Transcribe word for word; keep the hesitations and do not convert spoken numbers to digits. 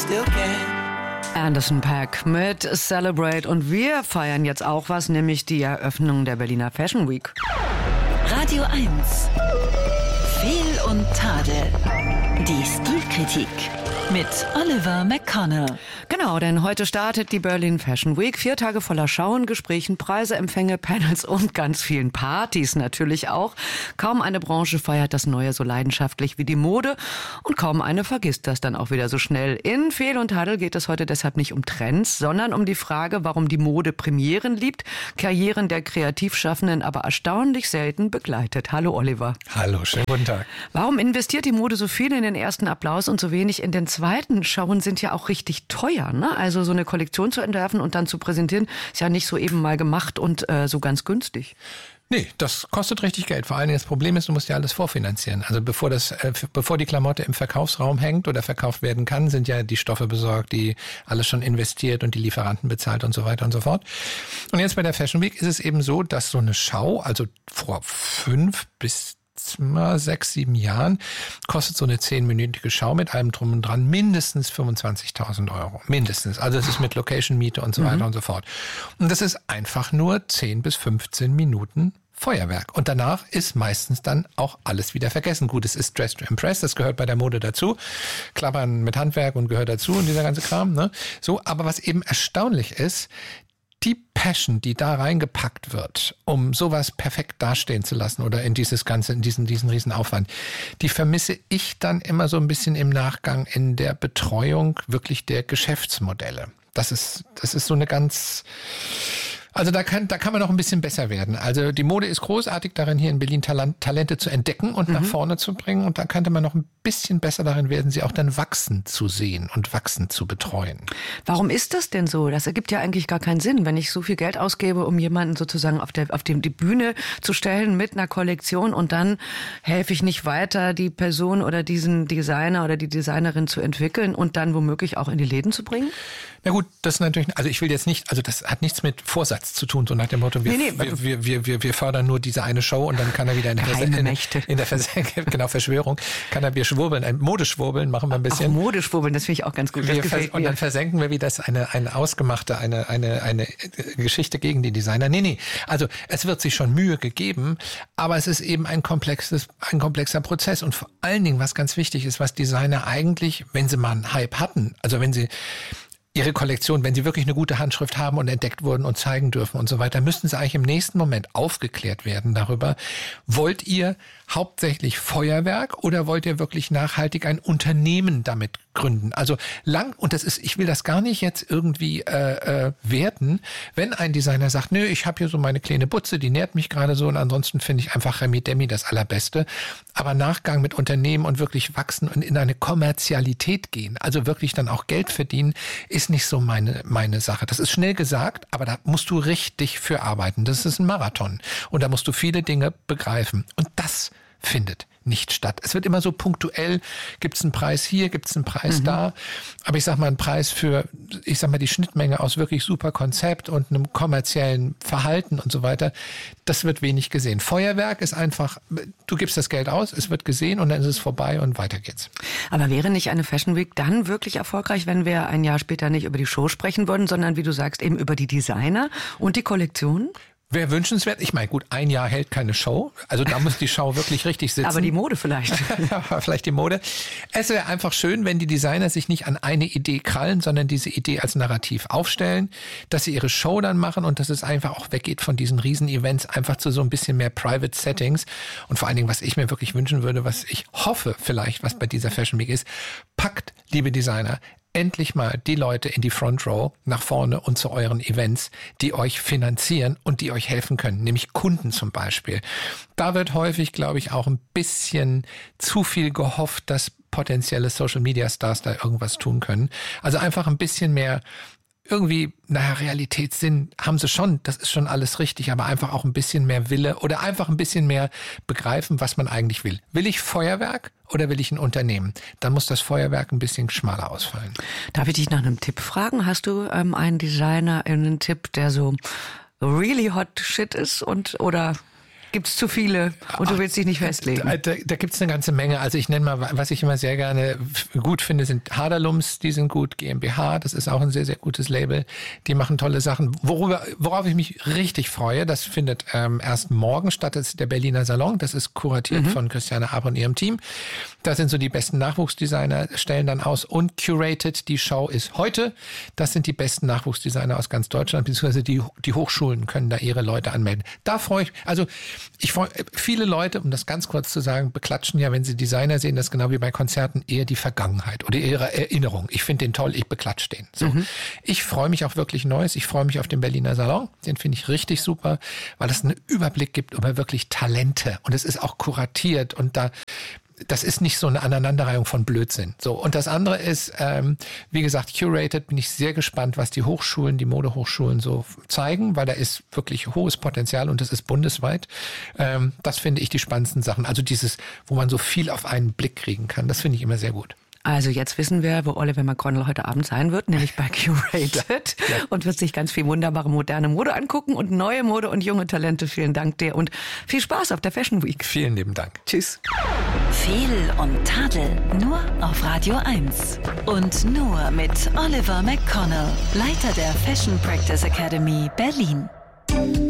still can. Anderson .Paak mit Celebrate und wir feiern jetzt auch was, nämlich die Eröffnung der Berliner Fashion Week. Radio eins. Fehl und Tadel. Die Stilkritik mit Oliver McConnell. Genau, denn heute startet die Berlin Fashion Week. Vier Tage voller Schauen, Gesprächen, Preise, Empfänge, Panels und ganz vielen Partys natürlich auch. Kaum eine Branche feiert das Neue so leidenschaftlich wie die Mode und kaum eine vergisst das dann auch wieder so schnell. In Fehl und Tadel geht es heute deshalb nicht um Trends, sondern um die Frage, warum die Mode Premieren liebt, Karrieren der Kreativschaffenden aber erstaunlich selten begleitet. Hallo Oliver. Hallo, schönen guten Tag. Warum investiert die Mode so viel in den ersten Applaus und so wenig in den zweiten? Schauen sind ja auch richtig teuer, ne? Also so eine Kollektion zu entwerfen und dann zu präsentieren, ist ja nicht so eben mal gemacht und äh, so ganz günstig. Nee, das kostet richtig Geld. Vor allen Dingen das Problem ist, du musst ja alles vorfinanzieren. Also bevor das, äh, bevor die Klamotte im Verkaufsraum hängt oder verkauft werden kann, sind ja die Stoffe besorgt, die alles schon investiert und die Lieferanten bezahlt und so weiter und so fort. Und jetzt bei der Fashion Week ist es eben so, dass so eine Schau, also vor fünf bis sechs, sieben Jahren kostet so eine zehnminütige Schau mit allem drum und dran mindestens fünfundzwanzigtausend Euro. Mindestens. Also das ist mit Location-Miete und so weiter mhm. und so fort. Und das ist einfach nur zehn bis fünfzehn Minuten Feuerwerk. Und danach ist meistens dann auch alles wieder vergessen. Gut, es ist Dress to Impress, das gehört bei der Mode dazu. Klappern mit Handwerk und gehört dazu und dieser ganze Kram, ne? So, aber was eben erstaunlich ist, die Passion, die da reingepackt wird, um sowas perfekt dastehen zu lassen oder in dieses Ganze, in diesen, diesen riesen Aufwand, die vermisse ich dann immer so ein bisschen im Nachgang in der Betreuung wirklich der Geschäftsmodelle. Das ist, das ist so eine ganz... Also da kann, da kann man noch ein bisschen besser werden. Also die Mode ist großartig darin, hier in Berlin Talent, Talente zu entdecken und mhm. nach vorne zu bringen. Und da könnte man noch ein bisschen besser darin werden, sie auch dann wachsen zu sehen und wachsen zu betreuen. Warum ist das denn so? Das ergibt ja eigentlich gar keinen Sinn, wenn ich so viel Geld ausgebe, um jemanden sozusagen auf der, auf dem, die Bühne zu stellen mit einer Kollektion und dann helfe ich nicht weiter, die Person oder diesen Designer oder die Designerin zu entwickeln und dann womöglich auch in die Läden zu bringen? Na gut, das ist natürlich, also ich will jetzt nicht, also das hat nichts mit Vorsatz zu tun, so nach dem Motto, wir, nee, nee, wir, wir, wir, wir, wir fördern nur diese eine Show und dann kann er wieder in der, Vers- in, in der Vers- genau, Verschwörung, kann er wir schwurbeln, ein Modeschwurbeln machen wir ein bisschen. Auch Modeschwurbeln, das finde ich auch ganz gut. Wir vers- und dann versenken wir, wie das eine, eine ausgemachte, eine, eine, eine Geschichte gegen die Designer. Nee, nee, also es wird sich schon Mühe gegeben, aber es ist eben ein komplexes, ein komplexer Prozess und vor allen Dingen, was ganz wichtig ist, was Designer eigentlich, wenn sie mal einen Hype hatten, also wenn sie ihre Kollektion, wenn sie wirklich eine gute Handschrift haben und entdeckt wurden und zeigen dürfen und so weiter, müssten sie eigentlich im nächsten Moment aufgeklärt werden darüber, wollt ihr hauptsächlich Feuerwerk oder wollt ihr wirklich nachhaltig ein Unternehmen damit gründen? Also lang, und das ist, ich will das gar nicht jetzt irgendwie äh, äh, werten, wenn ein Designer sagt, nö, ich habe hier so meine kleine Butze, die nährt mich gerade so und ansonsten finde ich einfach Remi Demi das Allerbeste. Aber Nachgang mit Unternehmen und wirklich wachsen und in eine Kommerzialität gehen, also wirklich dann auch Geld verdienen, ist nicht so meine, meine Sache. Das ist schnell gesagt, aber da musst du richtig für arbeiten. Das ist ein Marathon. Und da musst du viele Dinge begreifen. Und das findet nicht statt. Es wird immer so punktuell, gibt es einen Preis hier, gibt es einen Preis mhm. da. Aber ich sag mal, einen Preis für, ich sag mal, die Schnittmenge aus wirklich super Konzept und einem kommerziellen Verhalten und so weiter, das wird wenig gesehen. Feuerwerk ist einfach, du gibst das Geld aus, es wird gesehen und dann ist es vorbei und weiter geht's. Aber wäre nicht eine Fashion Week dann wirklich erfolgreich, wenn wir ein Jahr später nicht über die Show sprechen würden, sondern wie du sagst, eben über die Designer und die Kollektionen? Wäre wünschenswert. Ich meine, gut, ein Jahr hält keine Show. Also da muss die Show wirklich richtig sitzen. Aber die Mode vielleicht. Ja, vielleicht die Mode. Es wäre einfach schön, wenn die Designer sich nicht an eine Idee krallen, sondern diese Idee als Narrativ aufstellen, dass sie ihre Show dann machen und dass es einfach auch weggeht von diesen Riesen-Events einfach zu so ein bisschen mehr Private Settings. Und vor allen Dingen, was ich mir wirklich wünschen würde, was ich hoffe vielleicht, was bei dieser Fashion Week ist, packt, liebe Designer, endlich mal die Leute in die Front Row nach vorne und zu euren Events, die euch finanzieren und die euch helfen können, nämlich Kunden zum Beispiel. Da wird häufig, glaube ich, auch ein bisschen zu viel gehofft, dass potenzielle Social Media Stars da irgendwas tun können. Also einfach ein bisschen mehr irgendwie, naja, Realitätssinn haben sie schon, das ist schon alles richtig, aber einfach auch ein bisschen mehr Wille oder einfach ein bisschen mehr begreifen, was man eigentlich will. Will ich Feuerwerk oder will ich ein Unternehmen? Dann muss das Feuerwerk ein bisschen schmaler ausfallen. Darf ich dich nach einem Tipp fragen? Hast du ähm, einen Designer, einen Tipp, der so really hot shit ist und oder... Gibt's zu viele und du willst dich nicht festlegen? Da, da, da gibt's eine ganze Menge. Also ich nenne mal, was ich immer sehr gerne gut finde, sind Haderlums, die sind gut, GmbH, das ist auch ein sehr, sehr gutes Label. Die machen tolle Sachen. Worüber, worauf ich mich richtig freue, das findet ähm, erst morgen statt, das ist der Berliner Salon, das ist kuratiert mhm. von Christiane Abre und ihrem Team. Da sind so die besten Nachwuchsdesigner, stellen dann aus und curated, die Show ist heute. Das sind die besten Nachwuchsdesigner aus ganz Deutschland, beziehungsweise die, die Hochschulen können da ihre Leute anmelden. Da freue ich, also ich freue, viele Leute, um das ganz kurz zu sagen, beklatschen ja, wenn sie Designer sehen, das ist genau wie bei Konzerten, eher die Vergangenheit oder ihre Erinnerung. Ich finde den toll, ich beklatsche den. So. Mhm. Ich freue mich auf wirklich Neues, ich freue mich auf den Berliner Salon, den finde ich richtig super, weil es einen Überblick gibt über wirklich Talente und es ist auch kuratiert und da das ist nicht so eine Aneinanderreihung von Blödsinn. So, und das andere ist, ähm, wie gesagt, curated, bin ich sehr gespannt, was die Hochschulen, die Modehochschulen so zeigen, weil da ist wirklich hohes Potenzial und das ist bundesweit. Ähm, das finde ich die spannendsten Sachen. Also dieses, wo man so viel auf einen Blick kriegen kann, das finde ich immer sehr gut. Also jetzt wissen wir, wo Oliver McConnell heute Abend sein wird, nämlich bei Curated ja. und wird sich ganz viel wunderbare moderne Mode angucken und neue Mode und junge Talente. Vielen Dank dir und viel Spaß auf der Fashion Week. Vielen lieben Dank. Tschüss. Fehl und Tadel nur auf Radio eins und nur mit Oliver McConnell, Leiter der Fashion Practice Academy Berlin.